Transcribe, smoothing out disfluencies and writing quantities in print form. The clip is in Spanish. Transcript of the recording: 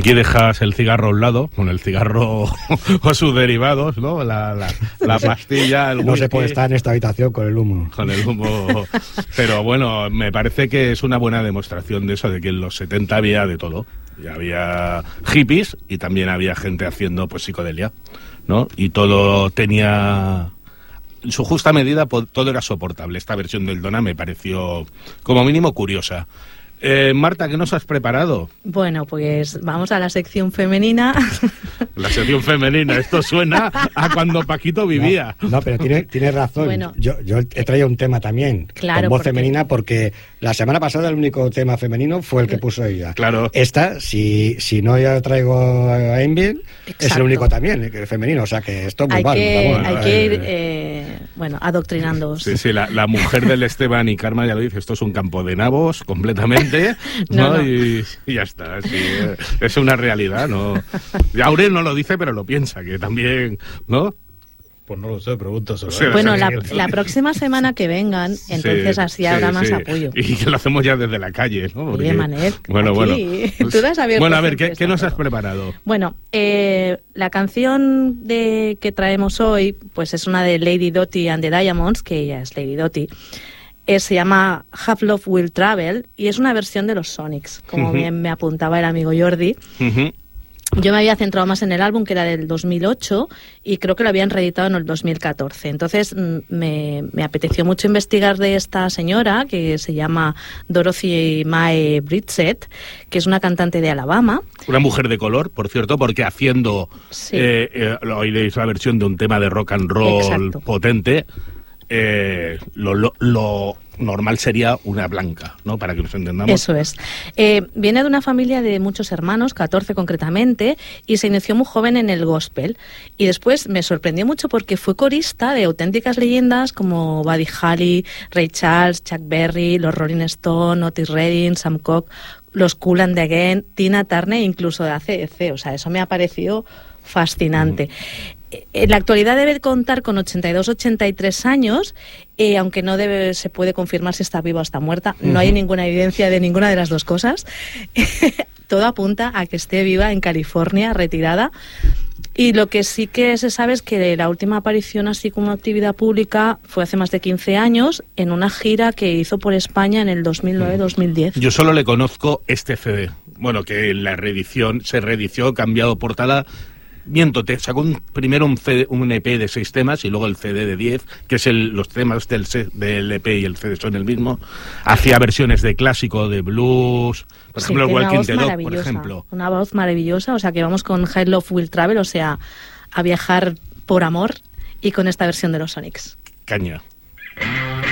Aquí dejas el cigarro a un lado, con el cigarro o sus derivados, ¿no? La pastilla, el whisky. No se puede estar en esta habitación con el humo. Con el humo. Pero bueno, me parece que es una buena demostración de eso, de que en los 70 había de todo. Y había hippies y también había gente haciendo pues psicodelia, ¿no? Y todo tenía... En su justa medida todo era soportable. Esta versión del Donna me pareció como mínimo curiosa. Marta, ¿qué nos has preparado? Bueno, pues vamos a la sección femenina. La sección femenina, esto suena a cuando Paquito vivía. No, pero tiene razón. Bueno, yo he traído un tema también, claro, con voz femenina, porque la semana pasada el único tema femenino fue el que puso ella. Claro. Esta, si no ya traigo a Envil, es el único también, femenino, o sea que esto es muy malo. Hay que ir, adoctrinándoos. Sí, la mujer del Esteban y Karma ya lo dice, esto es un campo de nabos completamente. ¿no? Y ya está, sí, es una realidad, ¿no? Aurel no lo dice, pero lo piensa, que también, ¿no? Pues no lo sé, pregunto solo. Sí, bueno, la próxima semana que vengan, entonces así habrá más apoyo. Y que lo hacemos ya desde la calle, ¿no? Porque, Manel, bueno. Tú has abierto. Bueno, a ver, ¿qué nos has preparado? Bueno, la canción que traemos hoy, pues es una de Lady Dottie and the Diamonds, que ella es Lady Dottie. Se llama Have Love Will Travel y es una versión de los Sonics, como bien me apuntaba el amigo Jordi. Yo me había centrado más en el álbum, que era del 2008, y creo que lo habían reeditado en el 2014. Entonces me apeteció mucho investigar de esta señora, que se llama Dorothy Mae Brissett, que es una cantante de Alabama. Una mujer de color, por cierto, porque haciendo, oiréis la versión de un tema de rock and roll. Exacto. Potente, lo normal sería una blanca, ¿no? Para que nos entendamos. Eso es. Viene de una familia de muchos hermanos, 14 concretamente, y se inició muy joven en el gospel. Y después me sorprendió mucho porque fue corista de auténticas leyendas como Buddy Holly, Ray Charles, Chuck Berry, los Rolling Stones, Otis Redding, Sam Cooke, los Kool and the Gang, Tina Turner, incluso de ACDC. O sea, eso me ha parecido fascinante. En la actualidad debe contar con 82-83 años, aunque no se puede confirmar si está viva o está muerta. No hay ninguna evidencia de ninguna de las dos cosas. Todo apunta a que esté viva en California, retirada. Y lo que sí que se sabe es que la última aparición así como actividad pública fue hace más de 15 años en una gira que hizo por España en el 2009-2010. Yo solo le conozco este CD. Bueno, que la reedición se reedició, cambiado portada. Miento, te sacó primero un EP de 6 temas y luego el CD de 10, que es los temas del EP y el CD son el mismo. Hacía versiones de clásico, de blues, por ejemplo, el Walking the Dog, por ejemplo. Una voz maravillosa, o sea que vamos con Have Love Will Travel, o sea, a viajar por amor, y con esta versión de los Sonics. Caña.